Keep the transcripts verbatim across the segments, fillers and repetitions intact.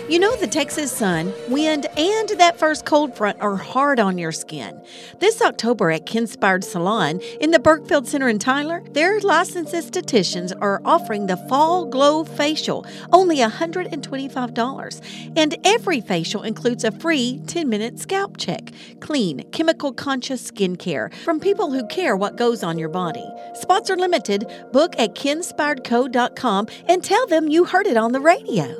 You know, the Texas sun, wind, and that first cold front are hard on your skin. This October at Kinspired Salon in the Burkfield Center in Tyler, their licensed estheticians are offering the Fall Glow Facial, only one hundred twenty-five dollars. And every facial includes a free ten-minute scalp check. Clean, chemical-conscious skincare from people who care what goes on your body. Spots are limited. Book at kinspired co dot com and tell them you heard it on the radio.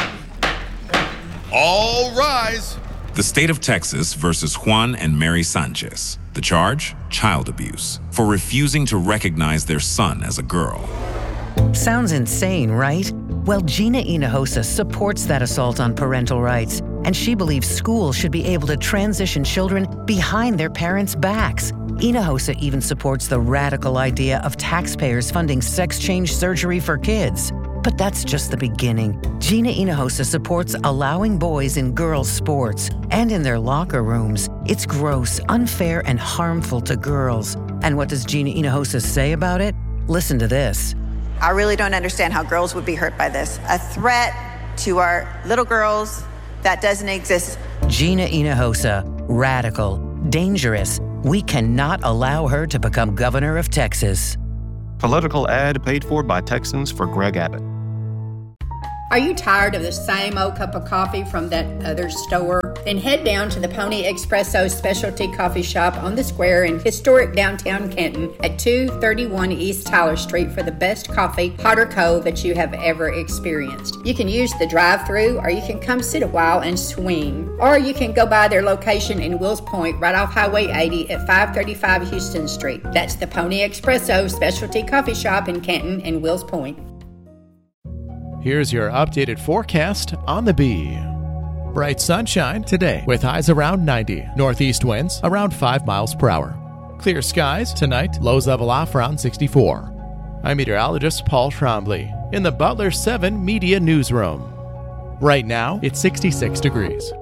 All rise. The state of Texas versus Juan and Mary Sanchez. The charge? Child abuse. For refusing to recognize their son as a girl. Sounds insane, right? Well, Gina Hinojosa supports that assault on parental rights, and she believes schools should be able to transition children behind their parents' backs. Hinojosa even supports the radical idea of taxpayers funding sex change surgery for kids. But that's just the beginning. Gina Hinojosa supports allowing boys in girls' sports and in their locker rooms. It's gross, unfair, and harmful to girls. And what does Gina Hinojosa say about it? Listen to this. I really don't understand how girls would be hurt by this. A threat to our little girls that doesn't exist. Gina Hinojosa, radical, dangerous. We cannot allow her to become governor of Texas. Political ad paid for by Texans for Greg Abbott. Are you tired of the same old cup of coffee from that other store? Then head down to the Pony Espresso Specialty Coffee Shop on the square in historic downtown Kenton at two thirty-one East Tyler Street for the best coffee, hot or cold, that you have ever experienced. You can use the drive-thru, or you can come sit a while and swing. Or you can go by their location in Wills Point right off Highway eighty at five thirty-five Houston Street. That's the Pony Espresso Specialty Coffee Shop in Kenton and Wills Point. Here's your updated forecast on the Bee. Bright sunshine today with highs around ninety. Northeast winds around five miles per hour. Clear skies tonight, lows level off around sixty-four. I'm meteorologist Paul Trombley in the Butler seven Media Newsroom. Right now, it's sixty-six degrees.